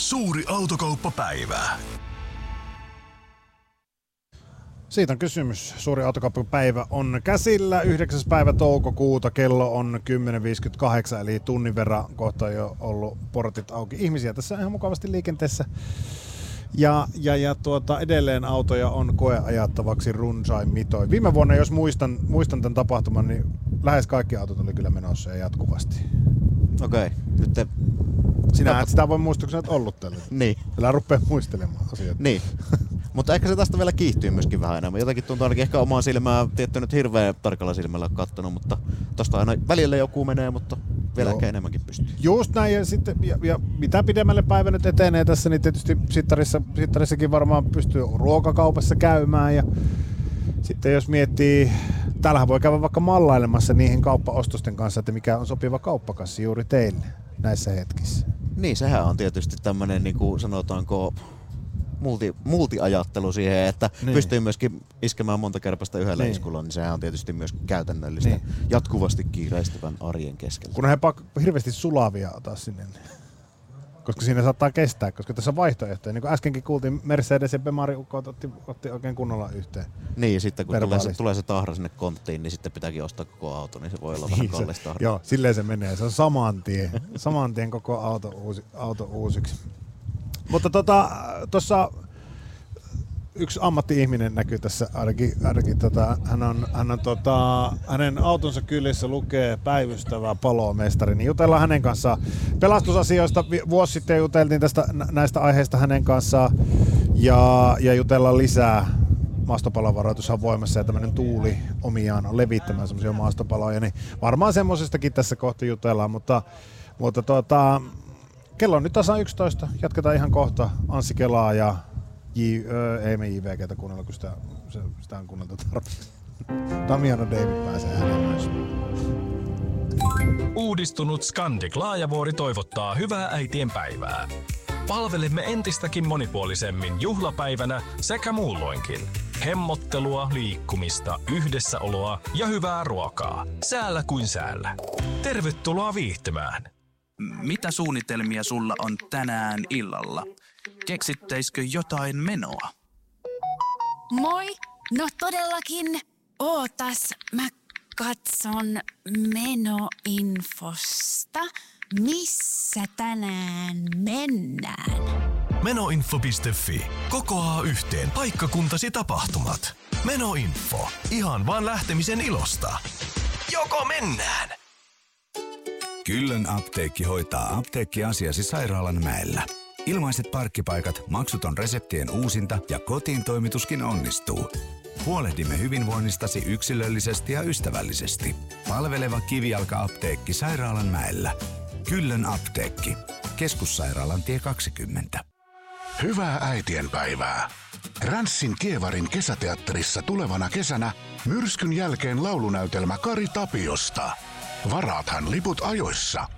Suuri autokauppapäivä. Siitä on kysymys. Suuri autokauppapäivä on käsillä 9. päivä toukokuuta. Kello on 10.58, eli tunnin verran kohta on jo ollut portit auki. Ihmisiä tässä on ihan mukavasti liikenteessä. Ja edelleen autoja on koeajattavaksi runsain mitoin. Viime vuonna, jos muistan tämän tapahtuman, niin lähes kaikki autot oli kyllä menossa ja jatkuvasti. Okei. Nyt Sinä et sitä voi muistuksena ollut tällä. Niin. Älä rupea muistelemaan asioita. Niin. Mutta ehkä se tästä vielä kiihtyy myöskin vähän enemmän. Jotenkin tuntuu ainakin ehkä omaan silmään, tietty nyt hirveän tarkalla silmällä kattonut, mutta tosta aina välillä joku menee, mutta vielä ehkä enemmänkin pystyy. Just näin, ja sitten ja mitä pidemmälle päivä nyt etenee tässä, niin tietysti sittarissakin varmaan pystyy ruokakaupassa käymään, ja sitten jos miettii, täällähän voi käydä vaikka mallailemassa niihin kauppaostosten kanssa, että mikä on sopiva kauppakassi juuri teille näissä hetkissä. Niin, sehän on tietysti tämmönen, niin kuin sanotaanko, multiajattelu siihen, että pystyy myöskin iskemään monta kärpästä yhdellä iskulla, niin sehän on tietysti myös käytännöllistä jatkuvasti kiireistyvän arjen keskellä. Kun he hirveästi sulavia ottaa sinne, koska siinä saattaa kestää, koska tässä on vaihtoehtoja. Niin kuin äskenkin kuultiin, Mercedes ja Bemari otti oikein kunnolla yhteen. Niin, sitten kun tulee se tahra sinne konttiin, niin sitten pitääkin ostaa koko auto, niin se voi olla vähän kallis tahra. Joo, silleen se menee. Se on saman tien koko auto uusiksi. Mutta tuossa yksi ammatti-ihminen näkyy tässä ainakin hänen autonsa kylissä lukee päivystävä palomestari. Niin jutellaan hänen kanssaan pelastusasioista. Vuosi sitten juteltiin näistä aiheista hänen kanssaan ja jutellaan lisää. Maastopalovaroitus on voimassa ja tämmöinen tuuli omiaan on levittämään semmoisia maastopaloja, niin varmaan semmoisestakin tässä kohta jutellaan, mutta kello on nyt tasan 11. Jatketaan ihan kohta Anssi Kelaa ja ei me JVGtä kuunnella, kun sitä on kuunneltu tarpeeksi. Damiano David pääsee ääneen myös. Uudistunut Scandic Laajavuori toivottaa hyvää äitienpäivää. Palvelemme entistäkin monipuolisemmin juhlapäivänä sekä muulloinkin. Hemmottelua, liikkumista, yhdessäoloa ja hyvää ruokaa. Säällä kuin säällä. Tervetuloa viihtymään. Mitä suunnitelmia sulla on tänään illalla? Keksittäisikö jotain menoa? Moi! No todellakin. Ootas, mä katson menoinfosta. Missä tänään mennään? Menoinfo.fi kokoaa yhteen paikkakuntasi tapahtumat. Menoinfo. Ihan vaan lähtemisen ilosta. Joko mennään? Kyllön apteekki hoitaa apteekkiasiasi Sairaalanmäellä. Ilmaiset parkkipaikat, maksuton reseptien uusinta ja kotiin toimituskin onnistuu. Huolehdimme hyvinvoinnistasi yksilöllisesti ja ystävällisesti. Palveleva kivijalka-apteekki Sairaalanmäellä. Kyllön apteekki. Keskussairaalan tie 20. Hyvää äitienpäivää. Ränssin Kievarin kesäteatterissa tulevana kesänä myrskyn jälkeen laulunäytelmä Kari Tapiosta. Varaathan liput ajoissa.